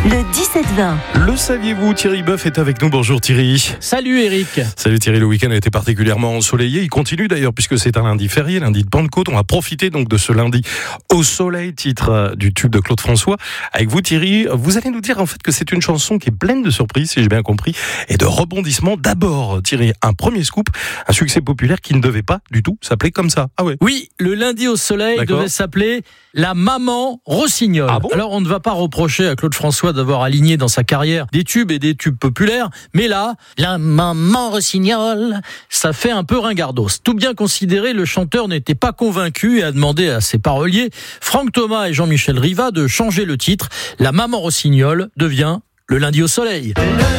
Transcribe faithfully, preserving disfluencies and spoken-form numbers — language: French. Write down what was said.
le dix-sept vingt. Le saviez-vous, Thierry Boeuf est avec nous. Bonjour Thierry. Salut Eric. Salut Thierry, le week-end a été particulièrement ensoleillé. Il continue d'ailleurs puisque c'est un lundi férié, lundi de Pentecôte. On va profiter donc de ce lundi au soleil, titre du tube de Claude François. Avec vous Thierry, vous allez nous dire en fait que c'est une chanson qui est pleine de surprises, si j'ai bien compris, et de rebondissements. D'abord Thierry, un premier scoop, un succès populaire qui ne devait pas du tout s'appeler comme ça. Ah ouais. Oui, le lundi au soleil D'accord. devait s'appeler La Maman Rossignol. Ah bon ? Alors on ne va pas reprocher à Claude François d'avoir aligné dans sa carrière des tubes et des tubes populaires, mais là, La Maman Rossignol, ça fait un peu ringardos. Tout bien considéré, le chanteur n'était pas convaincu et a demandé à ses paroliers, Franck Thomas et Jean-Michel Riva, de changer le titre. La Maman Rossignol devient Le lundi au soleil.